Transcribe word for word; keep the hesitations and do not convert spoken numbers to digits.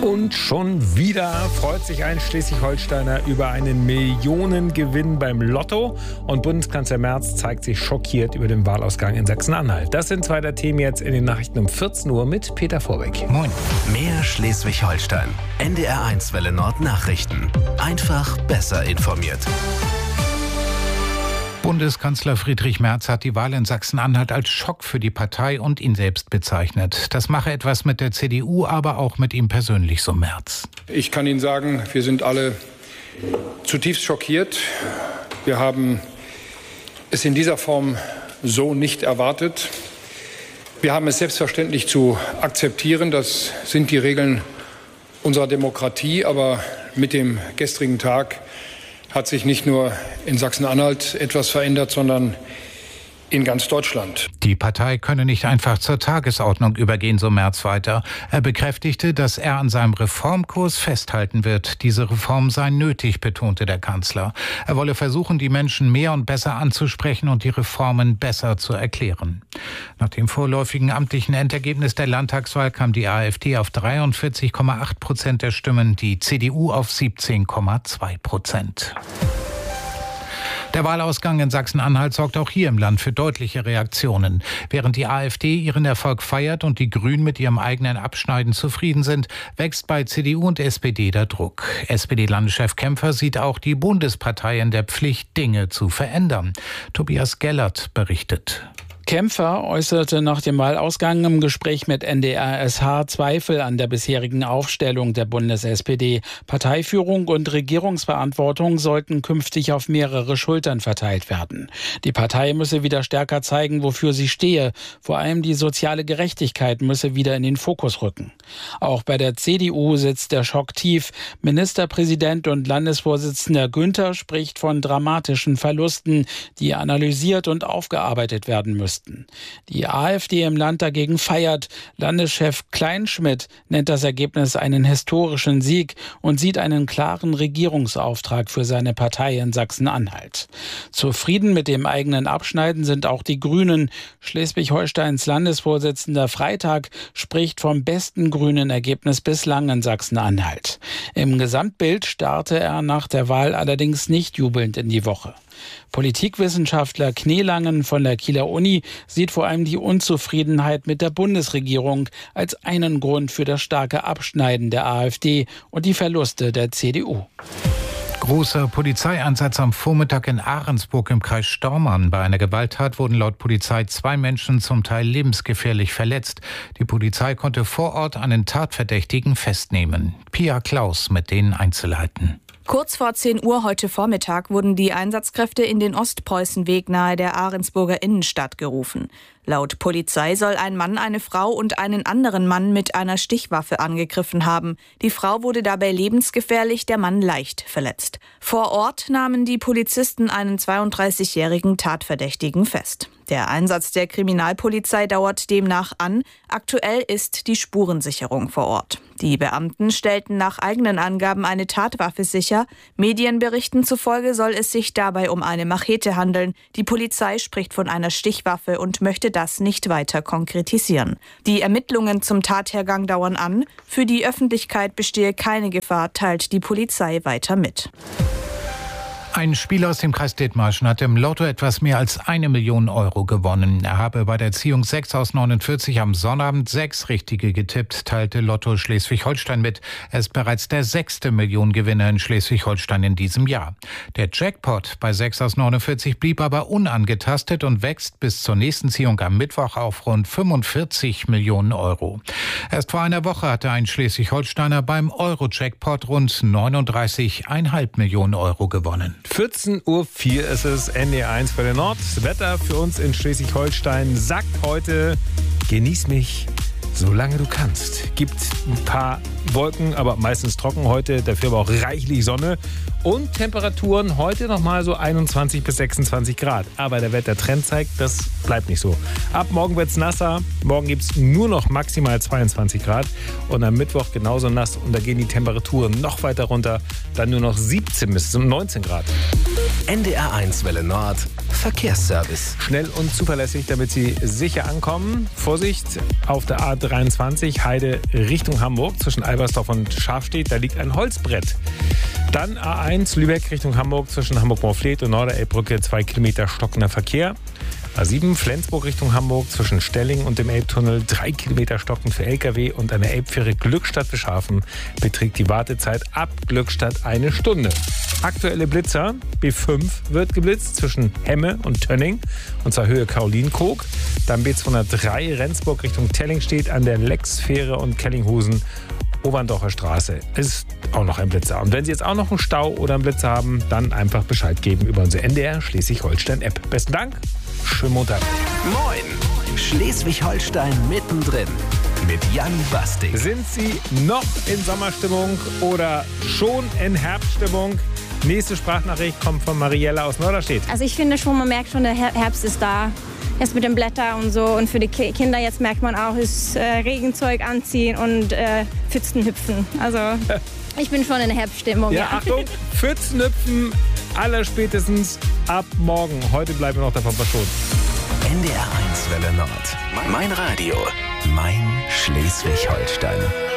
Und schon wieder freut sich ein Schleswig-Holsteiner über einen Millionengewinn beim Lotto. Und Bundeskanzler Merz zeigt sich schockiert über den Wahlausgang in Sachsen-Anhalt. Das sind zwei der Themen jetzt in den Nachrichten um vierzehn Uhr mit Peter Vorbeck. Moin. Mehr Schleswig-Holstein. N D R eins Welle Nord Nachrichten. Einfach besser informiert. Bundeskanzler Friedrich Merz hat die Wahl in Sachsen-Anhalt als Schock für die Partei und ihn selbst bezeichnet. Das mache etwas mit der C D U, aber auch mit ihm persönlich, so Merz. Ich kann Ihnen sagen, wir sind alle zutiefst schockiert. Wir haben es in dieser Form so nicht erwartet. Wir haben es selbstverständlich zu akzeptieren. Das sind die Regeln unserer Demokratie. Aber mit dem gestrigen Tag hat sich nicht nur in Sachsen-Anhalt etwas verändert, sondern in ganz Deutschland. Die Partei könne nicht einfach zur Tagesordnung übergehen, so Merz weiter. Er bekräftigte, dass er an seinem Reformkurs festhalten wird. Diese Reformen seien nötig, betonte der Kanzler. Er wolle versuchen, die Menschen mehr und besser anzusprechen und die Reformen besser zu erklären. Nach dem vorläufigen amtlichen Endergebnis der Landtagswahl kam die AfD auf dreiundvierzig Komma acht Prozent der Stimmen, die C D U auf siebzehn Komma zwei Prozent. Der Wahlausgang in Sachsen-Anhalt sorgt auch hier im Land für deutliche Reaktionen. Während die AfD ihren Erfolg feiert und die Grünen mit ihrem eigenen Abschneiden zufrieden sind, wächst bei C D U und S P D der Druck. S P D-Landeschef Kämpfer sieht auch die Bundespartei in der Pflicht, Dinge zu verändern. Tobias Gellert berichtet. Kämpfer äußerte nach dem Wahlausgang im Gespräch mit N D R S H Zweifel an der bisherigen Aufstellung der Bundes-S P D. Parteiführung und Regierungsverantwortung sollten künftig auf mehrere Schultern verteilt werden. Die Partei müsse wieder stärker zeigen, wofür sie stehe. Vor allem die soziale Gerechtigkeit müsse wieder in den Fokus rücken. Auch bei der C D U sitzt der Schock tief. Ministerpräsident und Landesvorsitzender Günther spricht von dramatischen Verlusten, die analysiert und aufgearbeitet werden müssen. Die AfD im Land dagegen feiert. Landeschef Kleinschmidt nennt das Ergebnis einen historischen Sieg und sieht einen klaren Regierungsauftrag für seine Partei in Sachsen-Anhalt. Zufrieden mit dem eigenen Abschneiden sind auch die Grünen. Schleswig-Holsteins Landesvorsitzender Freitag spricht vom besten grünen Ergebnis bislang in Sachsen-Anhalt. Im Gesamtbild starrte er nach der Wahl allerdings nicht jubelnd in die Woche. Politikwissenschaftler Knelangen von der Kieler Uni sieht vor allem die Unzufriedenheit mit der Bundesregierung als einen Grund für das starke Abschneiden der AfD und die Verluste der C D U. Großer Polizeieinsatz am Vormittag in Ahrensburg im Kreis Stormarn. Bei einer Gewalttat wurden laut Polizei zwei Menschen zum Teil lebensgefährlich verletzt. Die Polizei konnte vor Ort einen Tatverdächtigen festnehmen. Pia Klaus mit den Einzelheiten. Kurz vor zehn Uhr heute Vormittag wurden die Einsatzkräfte in den Ostpreußenweg nahe der Ahrensburger Innenstadt gerufen. Laut Polizei soll ein Mann eine Frau und einen anderen Mann mit einer Stichwaffe angegriffen haben. Die Frau wurde dabei lebensgefährlich, der Mann leicht verletzt. Vor Ort nahmen die Polizisten einen zweiunddreißigjährigen Tatverdächtigen fest. Der Einsatz der Kriminalpolizei dauert demnach an. Aktuell ist die Spurensicherung vor Ort. Die Beamten stellten nach eigenen Angaben eine Tatwaffe sicher. Medienberichten zufolge soll es sich dabei um eine Machete handeln. Die Polizei spricht von einer Stichwaffe und möchte das nicht weiter konkretisieren. Die Ermittlungen zum Tathergang dauern an. Für die Öffentlichkeit bestehe keine Gefahr, teilt die Polizei weiter mit. Ein Spieler aus dem Kreis Dithmarschen hat im Lotto etwas mehr als eine Million Euro gewonnen. Er habe bei der Ziehung sechs aus neunundvierzig am Sonnabend sechs Richtige getippt, teilte Lotto Schleswig-Holstein mit. Er ist bereits der sechste Millionengewinner in Schleswig-Holstein in diesem Jahr. Der Jackpot bei sechs aus neunundvierzig blieb aber unangetastet und wächst bis zur nächsten Ziehung am Mittwoch auf rund fünfundvierzig Millionen Euro. Erst vor einer Woche hatte ein Schleswig-Holsteiner beim Euro-Jackpot rund neununddreißig Komma fünf Millionen Euro gewonnen. vierzehn Uhr vier ist es, N D R eins für den Nord. Das Wetter für uns in Schleswig-Holstein sagt heute: Genieß mich, solange du kannst. Gibt ein paar Wolken, aber meistens trocken heute, dafür aber auch reichlich Sonne. Und Temperaturen heute nochmal so einundzwanzig bis sechsundzwanzig Grad. Aber der Wettertrend zeigt, das bleibt nicht so. Ab morgen wird es nasser. Morgen gibt es nur noch maximal zweiundzwanzig Grad. Und am Mittwoch genauso nass. Und da gehen die Temperaturen noch weiter runter. Dann nur noch siebzehn bis neunzehn Grad. N D R eins Welle Nord Verkehrsservice. Schnell und zuverlässig, damit Sie sicher ankommen. Vorsicht auf der A dreiundzwanzig Heide Richtung Hamburg zwischen Albersdorf und Schafstedt. Da liegt ein Holzbrett. Dann A eins Lübeck Richtung Hamburg zwischen Hamburg-Morfleet und Norderelbbrücke. Zwei Kilometer stockender Verkehr. A sieben Flensburg Richtung Hamburg zwischen Stelling und dem Elbtunnel. Drei Kilometer stockend für L K W und an der Elbfähre Glückstadt-Beschafen beträgt die Wartezeit ab Glückstadt eine Stunde. Aktuelle Blitzer. B fünf wird geblitzt zwischen Hemme und Tönning und zwar Höhe Karolinenkoog. Dann B zweihundertdrei Rendsburg Richtung Tellingstedt an der Lexfähre und Kellinghusen. Oberndorfer Straße ist auch noch ein Blitzer. Und wenn Sie jetzt auch noch einen Stau oder einen Blitzer haben, dann einfach Bescheid geben über unsere N D R Schleswig-Holstein-App. Besten Dank, schönen Montag. Moin, Schleswig-Holstein mittendrin mit Jan Basting. Sind Sie noch in Sommerstimmung oder schon in Herbststimmung? Nächste Sprachnachricht kommt von Mariella aus Norderstedt. Also ich finde schon, man merkt schon, der Herbst ist da. Jetzt mit den Blättern und so. Und für die Kinder jetzt merkt man auch, ist äh, Regenzeug anziehen und äh, Pfützen hüpfen. Also ich bin schon in der Herbststimmung. Ja, Ja, Achtung, Pfützen hüpfen allerspätestens ab morgen. Heute bleiben wir noch davon verschont. N D R eins Welle Nord. Mein Radio. Mein Schleswig-Holstein.